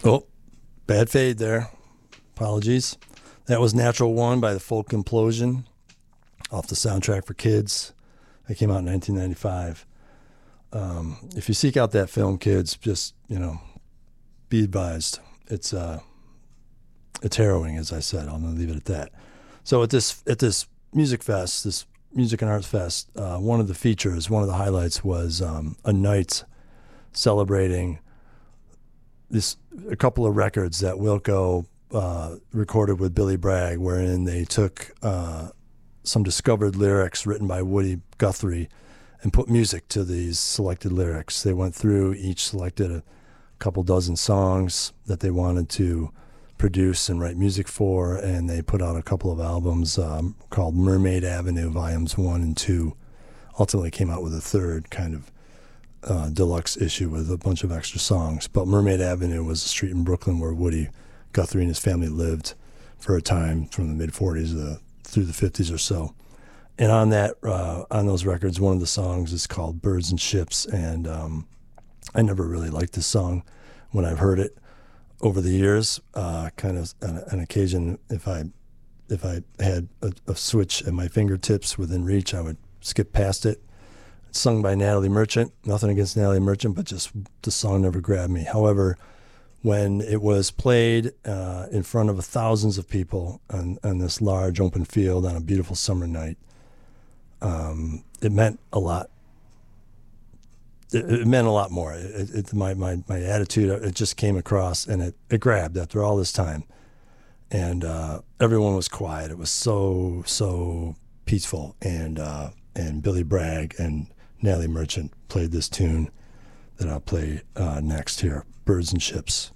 Oh, bad fade there. Apologies. That was Natural One by the Folk Implosion off the soundtrack for Kids. That came out in 1995. If you seek out that film, kids, just, be advised. It's harrowing, as I said. I'm going to leave it at that. So at this music fest, this music and arts fest, one of the features, one of the highlights was a night celebrating a couple of records that Wilco recorded with Billy Bragg, wherein they took some discovered lyrics written by Woody Guthrie and put music to these selected lyrics. They went through, each selected a couple dozen songs that they wanted to produce and write music for, and they put out a couple of albums called Mermaid Avenue Volumes 1 and 2. Ultimately came out with a third kind of deluxe issue with a bunch of extra songs. But Mermaid Avenue was a street in Brooklyn where Woody Guthrie and his family lived for a time from the mid-40s through the 50s or so. And on those records, one of the songs is called Birds and Ships, and I never really liked this song when I've heard it over the years. Kind of on an occasion, if I had a switch at my fingertips within reach, I would skip past it. It's sung by Natalie Merchant. Nothing against Natalie Merchant, but just the song never grabbed me. However, when it was played in front of thousands of people on this large open field on a beautiful summer night, it meant a lot. It meant a lot more. My attitude, it just came across, and it grabbed after all this time. And everyone was quiet. It was so peaceful. And Billy Bragg and Natalie Merchant played this tune that I'll play next here, Birds and Ships.